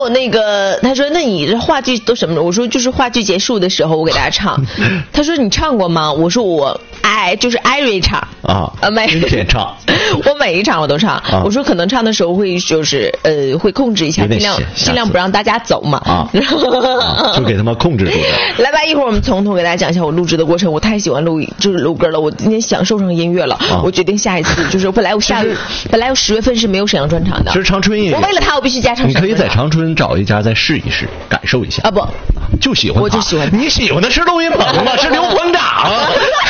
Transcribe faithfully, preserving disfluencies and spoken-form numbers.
我那个他说那你这话剧都什么？我说就是话剧结束的时候我给大家唱。他说你唱过吗？我说我哎就是艾瑞唱啊啊每天唱， 我每一场我都唱。啊、我说可能唱的时候会就是呃会控制一下，尽量尽量不让大家走嘛。 啊，啊就给他们控制住的。 来吧，一会儿我们从头给大家讲一下我录制的过程。我太喜欢录就是录歌了，我今天享受上音乐了。啊、我决定下一次就是本来我下本来我十月份是没有沈阳专场的。 其实长春也我为了他我必须加长春。 你可以在长春找一家再试一试，感受一下。 啊不， 就喜欢他。 我就喜欢他。 你喜欢的是录音棚吗？是刘棚长。